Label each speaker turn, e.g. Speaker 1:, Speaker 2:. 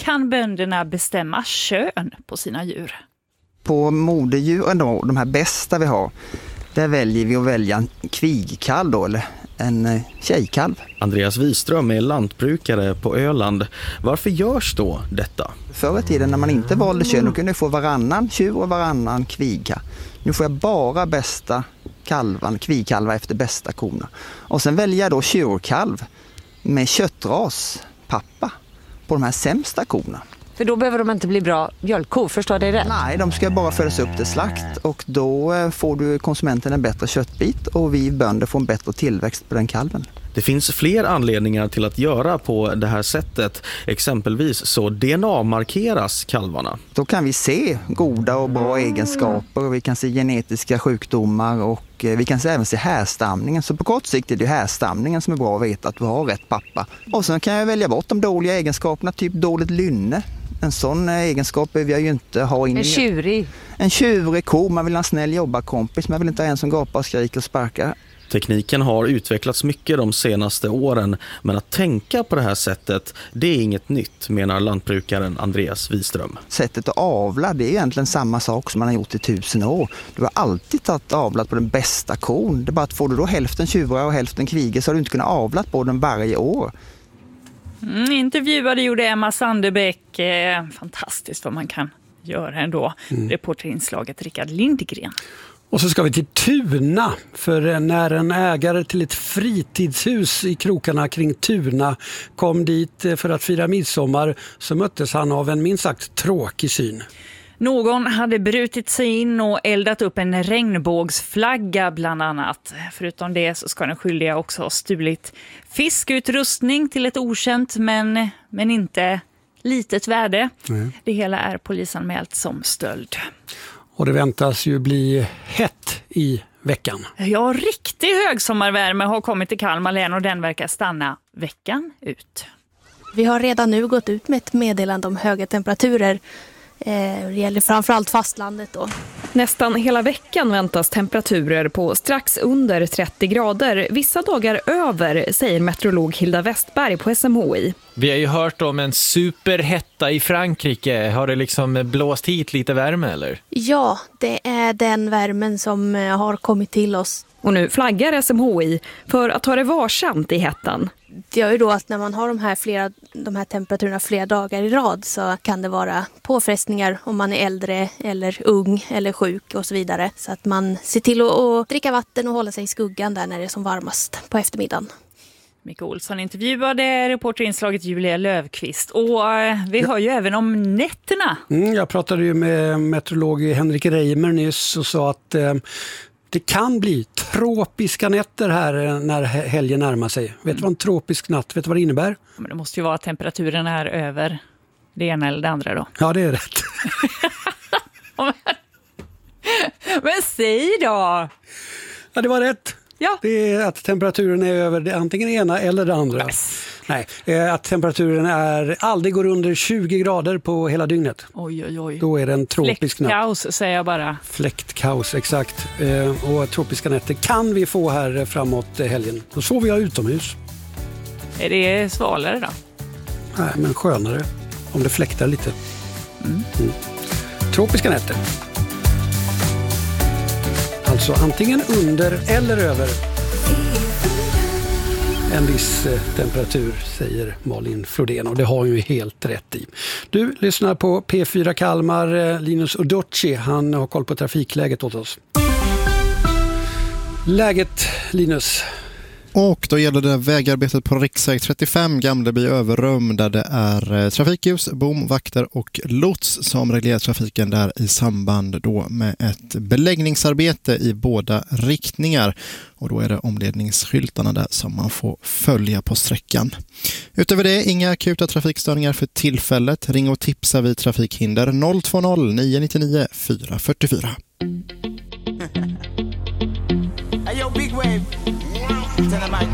Speaker 1: kan bönderna bestämma kön på sina djur.
Speaker 2: På moderdjuren då, de här bästa vi har, där väljer vi att välja en kvigkalv då, eller en tjejkalv.
Speaker 3: Andreas Wiström är lantbrukare på Öland. Varför görs då detta?
Speaker 2: Förr i tiden när man inte valde kön, då kunde jag få varannan tjur och varannan kvigkalv. Nu får jag bara bästa kalvan, kvigkalvar efter bästa korna. Och sen väljer jag då tjurkalv med köttras pappa på de här sämsta korna.
Speaker 4: För då behöver de inte bli bra mjölkkor, förstår det rätt?
Speaker 2: Nej, de ska bara födas upp till slakt och då får du konsumenten en bättre köttbit och vi bönder får en bättre tillväxt på den kalven.
Speaker 3: Det finns fler anledningar till att göra på det här sättet. Exempelvis så DNA-markeras kalvarna.
Speaker 2: Då kan vi se goda och bra egenskaper och vi kan se genetiska sjukdomar och vi kan även se härstamningen. Så på kort sikt är det härstamningen som är bra att veta att du har rätt pappa. Och sen kan jag välja bort de dåliga egenskaperna, typ dåligt lynne. En sån egenskap vill jag ju inte ha in i. En tjurig ko, man vill ha en snäll jobbarkompis, man vill inte ha en som gapar, skriker och sparkar.
Speaker 3: Tekniken har utvecklats mycket de senaste åren, men att tänka på det här sättet, det är inget nytt, menar lantbrukaren Andreas Wiström.
Speaker 2: Sättet att avla, det är egentligen samma sak som man har gjort i 1000 år. Du har alltid tagit avlat på den bästa kon. Det är bara att får du då hälften tjurar och hälften kviger så har du inte kunnat avlat på den varje år.
Speaker 1: Intervjuade gjorde Emma Sanderbäck. Fantastiskt vad man kan göra ändå. Reporterinslaget Rickard Lindgren.
Speaker 5: Och så ska vi till Tuna, för när en ägare till ett fritidshus i krokarna kring Tuna kom dit för att fira midsommar så möttes han av en minst sagt tråkig syn.
Speaker 1: Någon hade brutit sig in och eldat upp en regnbågsflagga bland annat. Förutom det så ska den skyldiga också ha stulit fiskutrustning till ett okänt men inte litet värde. Det hela är polisanmält som stöld.
Speaker 5: Och det väntas ju bli hett i veckan.
Speaker 1: Ja, riktig högsommarvärme har kommit till Kalmar län och den verkar stanna veckan ut.
Speaker 6: Vi har redan nu gått ut med ett meddelande om höga temperaturer. Det gäller framförallt fastlandet då.
Speaker 7: Nästan hela veckan väntas temperaturer på strax under 30 grader. Vissa dagar över, säger meteorolog Hilda Westberg på SMHI.
Speaker 8: Vi har ju hört om en superhetta i Frankrike. Har det liksom blåst hit lite värme eller?
Speaker 6: Ja, det är den värmen som har kommit till oss.
Speaker 7: Och nu flaggar SMHI för att ta det varsamt i hettan.
Speaker 6: Det gör ju då att när man har de här temperaturerna flera dagar i rad så kan det vara påfrestningar om man är äldre eller ung eller sjuk och så vidare. Så att man ser till att dricka vatten och hålla sig i skuggan där när det är som varmast på eftermiddagen.
Speaker 1: Micke Olsson intervjuade reporterinslaget Julia Löfqvist och vi hör ju även om nätterna.
Speaker 5: Jag pratade ju med meteorolog Henrik Reimer nyss och sa att det kan bli tropiska nätter här när helgen närmar sig. Vet du vad en tropisk natt, vet du vad det innebär?
Speaker 1: Men det måste ju vara att temperaturen är över det ena eller det andra då.
Speaker 5: Ja, det är rätt.
Speaker 1: Men säg då!
Speaker 5: Ja, det var rätt.
Speaker 1: Ja.
Speaker 5: Det är att temperaturen är över det, antingen det ena eller det andra.
Speaker 1: Yes.
Speaker 5: Nej, att temperaturen aldrig går under 20 grader på hela dygnet.
Speaker 1: Oj.
Speaker 5: Då är det en tropisk natt.
Speaker 1: Fläktkaos säger jag bara.
Speaker 5: Fläktkaos, exakt. Och tropiska nätter kan vi få här framåt helgen. Då sover jag utomhus.
Speaker 1: Är det svalare då?
Speaker 5: Nej, men skönare. Om det fläktar lite. Tropiska nätter. Alltså antingen under eller över en viss temperatur, säger Malin Flodén, och det har ju helt rätt i. Du lyssnar på P4 Kalmar. Linus Udoci, han har koll på trafikläget åt oss. Läget, Linus?
Speaker 9: Och då gäller det vägarbetet på riksväg 35 Gamleby-Överrum där det är trafikljus, bom, vakter och lots som reglerar trafiken där i samband då med ett beläggningsarbete i båda riktningar. Och då är det omledningsskyltarna där som man får följa på sträckan. Utöver det, inga akuta trafikstörningar för tillfället. Ring och tipsa vid trafikhinder 020 999 444.
Speaker 10: Hey, yo, big wave. Tell them I